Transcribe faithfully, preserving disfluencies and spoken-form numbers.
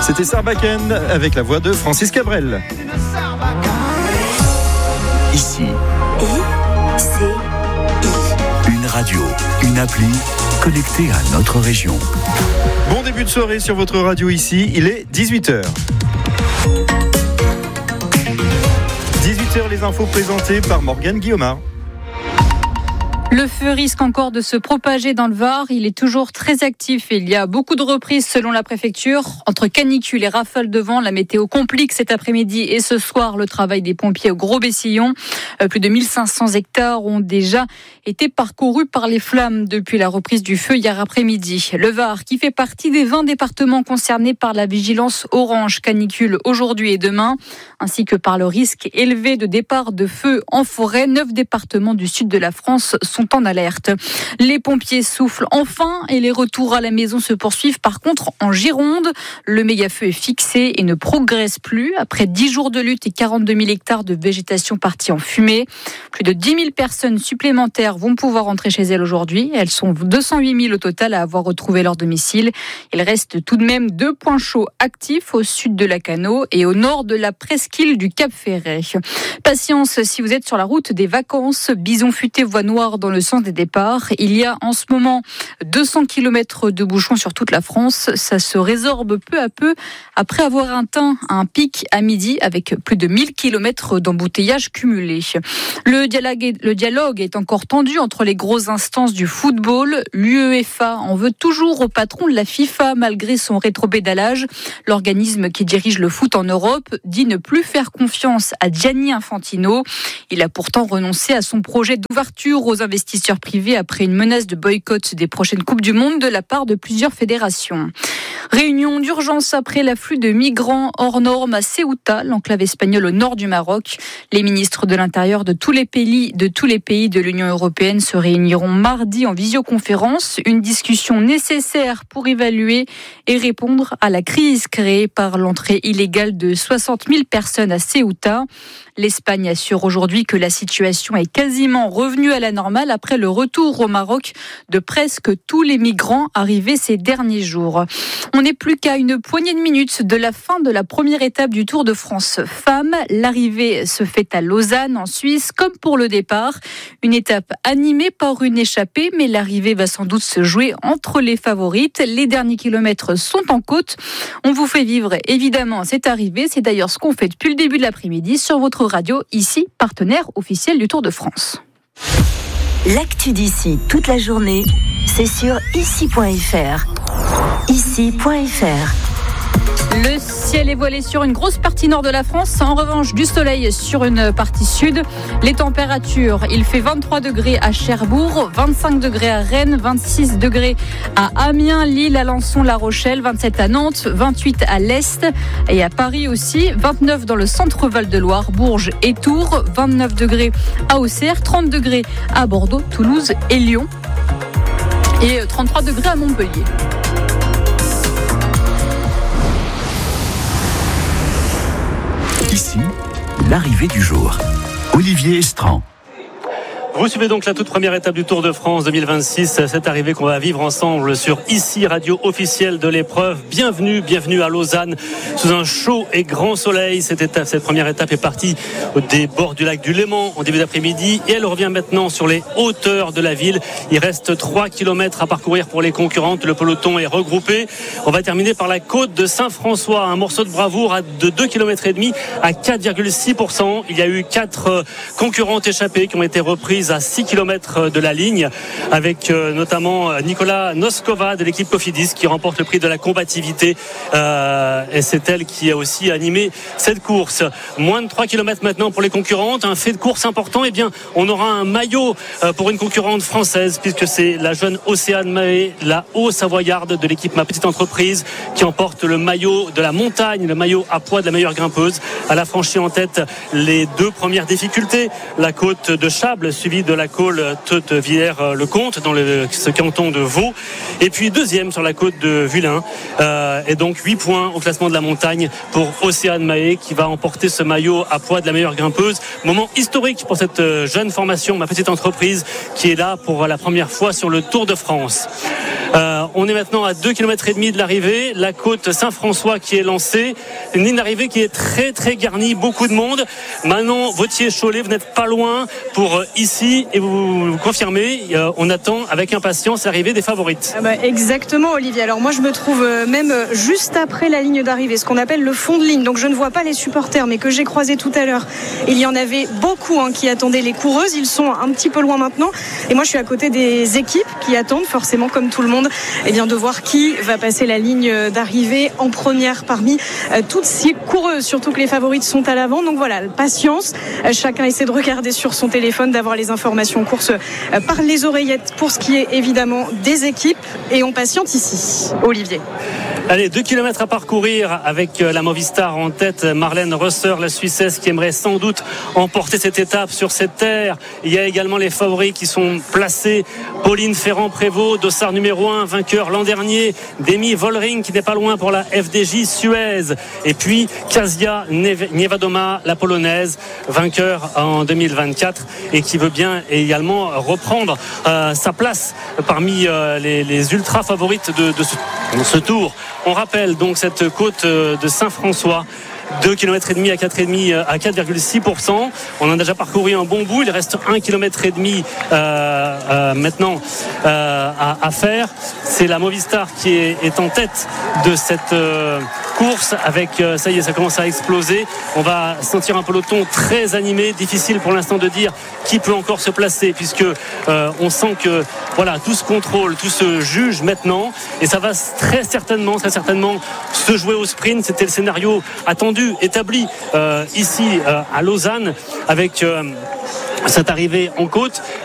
C'était Sarbacane avec la voix de Francis Cabrel. Ici. I, C, I. Une radio, une appli connectée à notre région. Bon début de soirée sur votre radio ici, il est dix-huit heures. dix-huit heures, les infos présentées par Morgane Guillaumard. Le feu risque encore de se propager dans le Var. Il est toujours très actif et il y a beaucoup de reprises selon la préfecture. Entre canicule et rafales de vent, la météo complique cet après-midi et ce soir le travail des pompiers au Gros-Bessillon. Plus de mille cinq cents hectares ont déjà été parcourus par les flammes depuis la reprise du feu hier après-midi. Le Var, qui fait partie des vingt départements concernés par la vigilance orange canicule aujourd'hui et demain, ainsi que par le risque élevé de départ de feu en forêt. Neuf départements du sud de la France sont en alerte. Les pompiers soufflent enfin et les retours à la maison se poursuivent. Par contre, en Gironde, le méga-feu est fixé et ne progresse plus. Après dix jours de lutte et quarante-deux mille hectares de végétation partis en fumée, plus de dix mille personnes supplémentaires vont pouvoir rentrer chez elles aujourd'hui. Elles sont deux cent huit mille au total à avoir retrouvé leur domicile. Il reste tout de même deux points chauds actifs au sud de Lacanau et au nord de la presqu'île du Cap-Ferret. Patience si vous êtes sur la route des vacances. Bison futé, voie noire dans le sens des départs. Il y a en ce moment deux cents kilomètres de bouchons sur toute la France. Ça se résorbe peu à peu après avoir atteint un pic à midi avec plus de mille kilomètres d'embouteillages cumulés. Le dialogue, est, le dialogue est encore tendu entre les grosses instances du football. L'UEFA en veut toujours au patron de la FIFA malgré son rétropédalage. L'organisme qui dirige le foot en Europe dit ne plus faire confiance à Gianni Infantino. Il a pourtant renoncé à son projet d'ouverture aux investisseurs privés après une menace de boycott des prochaines Coupes du Monde de la part de plusieurs fédérations. Réunion d'urgence après l'afflux de migrants hors normes à Ceuta, l'enclave espagnole au nord du Maroc. Les ministres de l'Intérieur de tous les pays de tous les pays de l'Union européenne se réuniront mardi en visioconférence. Une discussion nécessaire pour évaluer et répondre à la crise créée par l'entrée illégale de soixante mille personnes à Ceuta. L'Espagne assure aujourd'hui que la situation est quasiment revenue à la normale après le retour au Maroc de presque tous les migrants arrivés ces derniers jours. On n'est plus qu'à une poignée de minutes de la fin de la première étape du Tour de France Femmes. L'arrivée se fait à Lausanne, en Suisse, comme pour le départ. Une étape animée par une échappée, mais l'arrivée va sans doute se jouer entre les favorites. Les derniers kilomètres sont en côte. On vous fait vivre évidemment cette arrivée. C'est d'ailleurs ce qu'on fait depuis le début de l'après-midi sur votre radio, ici, partenaire officiel du Tour de France. L'actu d'ici toute la journée, c'est sur ici point f r. ici point f r. Le ciel est voilé sur une grosse partie nord de la France. En revanche, du soleil sur une partie sud. Les températures, il fait vingt-trois degrés à Cherbourg, vingt-cinq degrés à Rennes, vingt-six degrés à Amiens, Lille, Alençon, La Rochelle, vingt-sept à Nantes, vingt-huit à l'Est et à Paris aussi, vingt-neuf dans le centre Val-de-Loire, Bourges et Tours, vingt-neuf degrés à Auxerre, trente degrés à Bordeaux, Toulouse et Lyon et trente-trois degrés à Montpellier. Ici, l'arrivée du jour. Olivier Estran. Vous suivez donc la toute première étape du Tour de France deux mille vingt-six, cette arrivée qu'on va vivre ensemble sur ici, radio officielle de l'épreuve. Bienvenue, bienvenue à Lausanne, sous un chaud et grand soleil. Cette, étape, cette première étape est partie des bords du lac du Léman en début d'après-midi et elle revient maintenant sur les hauteurs de la ville. Il reste trois kilomètres à parcourir pour les concurrentes. Le peloton est regroupé. On va terminer par la côte de Saint-François, un morceau de bravoure de deux kilomètres et demi à quatre virgule six pour cent. Il y a eu quatre concurrentes échappées qui ont été reprises à six kilomètres de la ligne, avec euh, notamment Nicolas Noskova de l'équipe Cofidis qui remporte le prix de la combativité euh, et c'est elle qui a aussi animé cette course. Moins de trois kilomètres maintenant pour les concurrentes, un fait de course important. Eh bien, on aura un maillot euh, pour une concurrente française puisque c'est la jeune Océane Mahé, la Haut-Savoyarde de l'équipe Ma Petite Entreprise qui emporte le maillot de la montagne, le maillot à poids de la meilleure grimpeuse. Elle a franchi en tête les deux premières difficultés, la côte de Chables suivie suivi de la Cole Teude-Villers-le-Comte dans le, ce canton de Vaud. Et puis deuxième sur la côte de Vullin. Euh, et donc huit points au classement de la montagne pour Océane Mahé qui va emporter ce maillot à poids de la meilleure grimpeuse. Moment historique pour cette jeune formation, ma petite entreprise, qui est là pour la première fois sur le Tour de France. Euh, on est maintenant à deux kilomètres et demi de l'arrivée, la côte Saint-François qui est lancée, une ligne d'arrivée qui est très très garnie, beaucoup de monde. Manon Vautier-Cholet, vous n'êtes pas loin pour euh, ici et vous, vous confirmez, euh, on attend avec impatience l'arrivée des favorites. Ah bah exactement Olivier, alors moi je me trouve même juste après la ligne d'arrivée, ce qu'on appelle le fond de ligne, donc je ne vois pas les supporters mais que j'ai croisé tout à l'heure. Il y en avait beaucoup hein, qui attendaient les coureuses, ils sont un petit peu loin maintenant et moi je suis à côté des équipes qui attendent forcément comme tout le monde eh bien, de voir qui va passer la ligne d'arrivée en première parmi euh, toutes ces coureuses, surtout que les favorites sont à l'avant. Donc voilà, patience, euh, chacun essaie de regarder sur son téléphone, d'avoir les informations en course euh, par les oreillettes pour ce qui est évidemment des équipes et on patiente ici. Olivier. Allez, deux kilomètres à parcourir avec la Movistar en tête, Marlène Rösser, la Suissesse, qui aimerait sans doute emporter cette étape sur cette terre. Il y a également les favoris qui sont placés. Pauline Ferrand-Prévot, dossard numéro un, vainqueur l'an dernier. Demi Vollering qui n'est pas loin pour la F D J Suez. Et puis Kasia Niewiadoma, la polonaise, vainqueur en deux mille vingt-quatre et qui veut bien également reprendre euh, sa place parmi euh, les, les ultra favorites de, de, ce, de ce tour. On rappelle donc cette côte de Saint-François, deux kilomètres et demi à quatre virgule cinq à quatre virgule six pour cent. On en a déjà parcouru un bon bout. Il reste un kilomètre et demi euh, euh, maintenant euh, à, à faire. C'est la Movistar qui est, est en tête de cette euh, course avec euh, ça y est, ça commence à exploser. On va sentir un peloton très animé. Difficile pour l'instant de dire qui peut encore se placer puisque euh, on sent que voilà, tout se contrôle, tout se juge maintenant et ça va très certainement, très certainement se jouer au sprint. C'était le scénario attendu, établi euh, ici euh, à Lausanne avec euh, cette arrivée en côte.